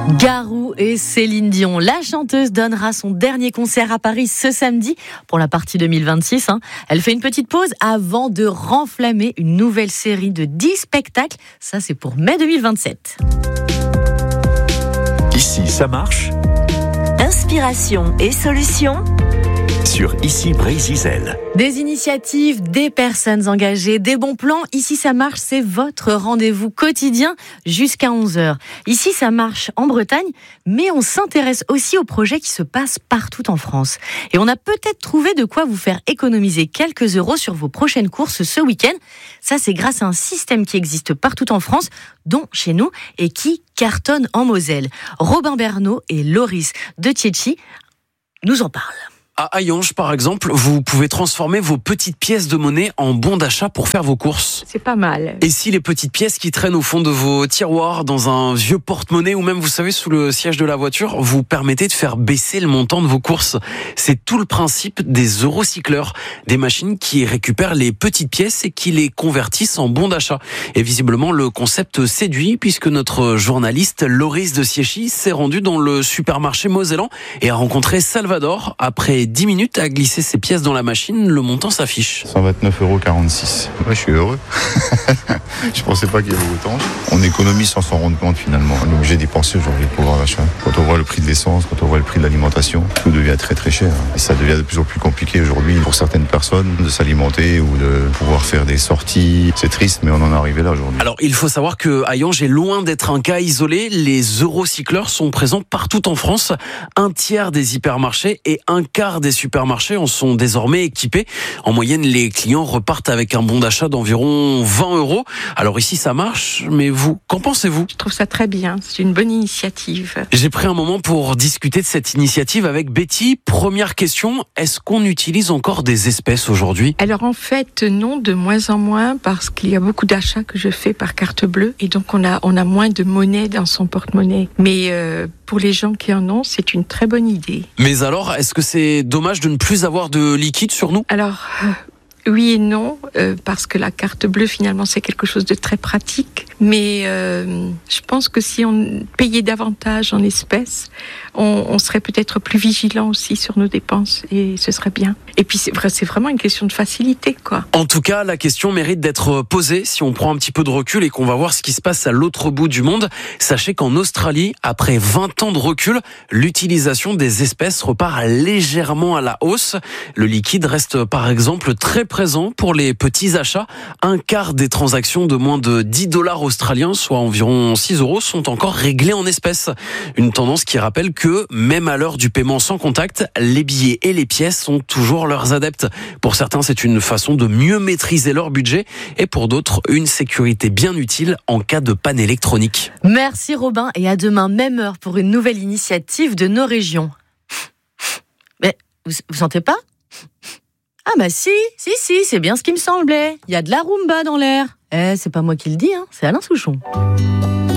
Garou et Céline Dion. La chanteuse donnera son dernier concert à Paris ce samedi pour la partie 2026. Elle fait une petite pause avant de renflammer une nouvelle série de 10 spectacles. Ça, c'est pour mai 2027. Ici, ça marche. Inspiration et solutions Sur Ici Brésil. Des initiatives, des personnes engagées, des bons plans. Ici, ça marche, c'est votre rendez-vous quotidien jusqu'à 11h. Ici, ça marche en Bretagne, mais on s'intéresse aussi aux projets qui se passent partout en France. Et on a peut-être trouvé de quoi vous faire économiser quelques euros sur vos prochaines courses ce week-end. Ça, c'est grâce à un système qui existe partout en France, dont chez nous, et qui cartonne en Moselle. Robin Bernot et Loris de Tietchy nous en parlent. À Hayange, par exemple, vous pouvez transformer vos petites pièces de monnaie en bons d'achat pour faire vos courses. C'est pas mal. Et si les petites pièces qui traînent au fond de vos tiroirs, dans un vieux porte-monnaie ou même, vous savez, sous le siège de la voiture, vous permettez de faire baisser le montant de vos courses. C'est tout le principe des eurocycleurs, des machines qui récupèrent les petites pièces et qui les convertissent en bons d'achat. Et visiblement, le concept séduit puisque notre journaliste Loris de Tietchy s'est rendu dans le supermarché mosellan et a rencontré Salvador. Après 10 minutes à glisser ses pièces dans la machine, le montant s'affiche. 129,46 €. Ouais, je suis heureux. Je pensais pas qu'il y avait autant. On économise sans s'en rendre compte finalement. On est obligé d'y penser aujourd'hui, le pouvoir d'achat. Quand on voit le prix de l'essence, quand on voit le prix de l'alimentation, tout devient très très cher. Et ça devient de plus en plus compliqué aujourd'hui pour certaines personnes de s'alimenter ou de pouvoir faire des sorties. C'est triste, mais on en est arrivé là aujourd'hui. Alors, il faut savoir que Hayange est loin d'être un cas isolé. Les eurocycleurs sont présents partout en France. Un tiers des hypermarchés et un quart des supermarchés en sont désormais équipés. En moyenne, les clients repartent avec un bon d'achat d'environ 20 €. Alors ici, ça marche, mais vous, qu'en pensez-vous ? Je trouve ça très bien, c'est une bonne initiative. J'ai pris un moment pour discuter de cette initiative avec Betty. Première question, est-ce qu'on utilise encore des espèces aujourd'hui ? Alors en fait, non, de moins en moins, parce qu'il y a beaucoup d'achats que je fais par carte bleue, et donc on a moins de monnaie dans son porte-monnaie. Mais pour les gens qui en ont, c'est une très bonne idée. Mais alors, est-ce que c'est dommage de ne plus avoir de liquide sur nous ? Alors, oui et non, parce que la carte bleue, finalement, c'est quelque chose de très pratique. Mais je pense que si on payait davantage en espèces, on serait peut-être plus vigilant aussi sur nos dépenses, et ce serait bien. Et puis, c'est vraiment une question de facilité, quoi. En tout cas, la question mérite d'être posée si on prend un petit peu de recul et qu'on va voir ce qui se passe à l'autre bout du monde. Sachez qu'en Australie, après 20 ans de recul, l'utilisation des espèces repart légèrement à la hausse. Le liquide reste par exemple très présent pour les petits achats. Un quart des transactions de moins de 10 $ australiens, soit environ 6 €, sont encore réglées en espèces. Une tendance qui rappelle que, même à l'heure du paiement sans contact, les billets et les pièces sont toujours leurs adeptes. Pour certains, c'est une façon de mieux maîtriser leur budget et pour d'autres, une sécurité bien utile en cas de panne électronique. Merci Robin et à demain, même heure pour une nouvelle initiative de nos régions. Mais vous sentez pas ? Ah bah si, c'est bien ce qui me semblait. Il y a de la Roomba dans l'air. C'est pas moi qui le dis, c'est Alain Souchon.